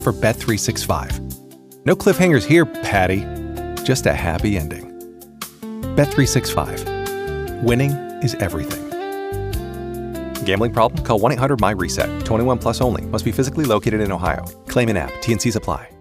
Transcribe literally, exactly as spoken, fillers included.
for Bet three sixty-five. No cliffhangers here, Patty. Just a happy ending. Bet three sixty-five. Winning is everything. Gambling problem? Call one eight hundred M Y RESET. twenty-one plus only. Must be physically located in Ohio. Claim in app. T N Cs apply.